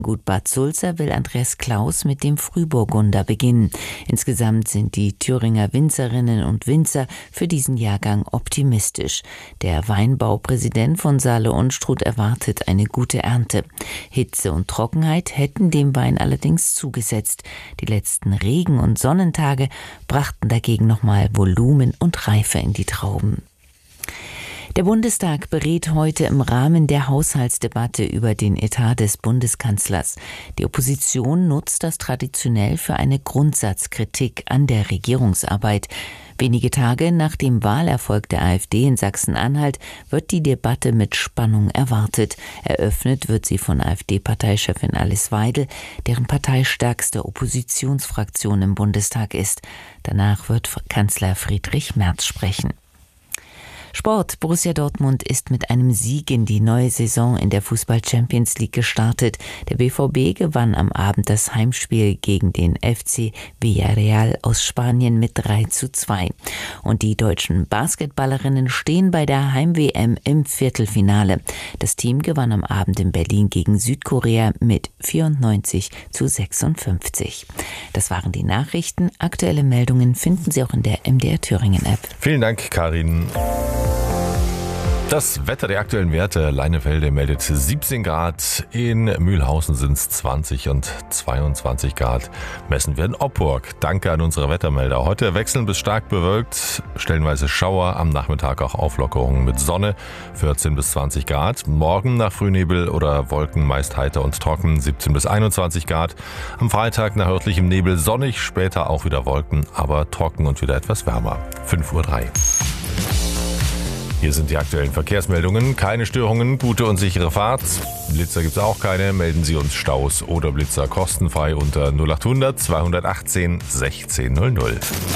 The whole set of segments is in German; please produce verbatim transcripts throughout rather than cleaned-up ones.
Gut Bad Sulza will Andreas Klaus mit dem Frühburgunder beginnen. Insgesamt sind die Thüringer Winzerinnen und Winzer für diesen Jahrgang optimistisch. Der Weinbaupräsident von Saale-Unstrut erwartet eine gute Ernte. Hitze und Trockenheit hätten dem Wein allerdings zugesetzt. Die letzten Regen- und Sonnentage brachten dagegen nochmal Volumen und Reife in die Trauben. Der Bundestag berät heute im Rahmen der Haushaltsdebatte über den Etat des Bundeskanzlers. Die Opposition nutzt das traditionell für eine Grundsatzkritik an der Regierungsarbeit. Wenige Tage nach dem Wahlerfolg der AfD in Sachsen-Anhalt wird die Debatte mit Spannung erwartet. Eröffnet wird sie von AfD-Parteichefin Alice Weidel, deren parteistärkste Oppositionsfraktion im Bundestag ist. Danach wird Kanzler Friedrich Merz sprechen. Sport. Borussia Dortmund ist mit einem Sieg in die neue Saison in der Fußball-Champions League gestartet. Der B V B gewann am Abend das Heimspiel gegen den F C Villarreal aus Spanien mit drei zu zwei. Und die deutschen Basketballerinnen stehen bei der Heim-W M im Viertelfinale. Das Team gewann am Abend in Berlin gegen Südkorea mit vierundneunzig zu sechsundfünfzig. Das waren die Nachrichten. Aktuelle Meldungen finden Sie auch in der M D R Thüringen App. Vielen Dank, Karin. Das Wetter, der aktuellen Werte. Leinefelde meldet siebzehn Grad, in Mühlhausen sind es zwanzig und zweiundzwanzig Grad. Messen wir in Oppurg. Danke an unsere Wettermelder. Heute wechseln bis stark bewölkt, stellenweise Schauer, am Nachmittag auch Auflockerungen mit Sonne, vierzehn bis zwanzig Grad. Morgen nach Frühnebel oder Wolken meist heiter und trocken, siebzehn bis einundzwanzig Grad. Am Freitag nach örtlichem Nebel sonnig, später auch wieder Wolken, aber trocken und wieder etwas wärmer. fünf Uhr drei. Hier sind die aktuellen Verkehrsmeldungen. Keine Störungen, gute und sichere Fahrt. Blitzer gibt es auch keine. Melden Sie uns Staus oder Blitzer kostenfrei unter null achthundert zweihundertachtzehn sechzehn null null.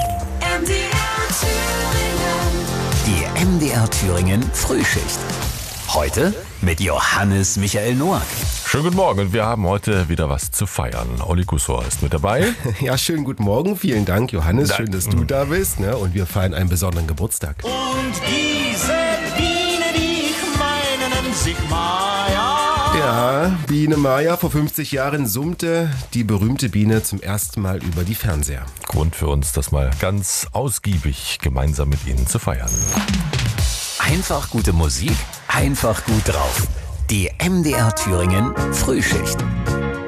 Die M D R Thüringen Frühschicht. Heute mit Johannes Michael Noack. Schönen guten Morgen und wir haben heute wieder was zu feiern. Olli Kussor ist mit dabei. Ja, schönen guten Morgen. Vielen Dank, Johannes. Dank. Schön, dass du da bist. Ne? Und wir feiern einen besonderen Geburtstag. Und diese Biene, die ich meine, nennt sich Maja. Ja, Biene Maja. Vor fünfzig Jahren summte die berühmte Biene zum ersten Mal über die Fernseher. Grund für uns, das mal ganz ausgiebig gemeinsam mit Ihnen zu feiern. Einfach gute Musik, einfach gut drauf. Die M D R Thüringen Frühschicht.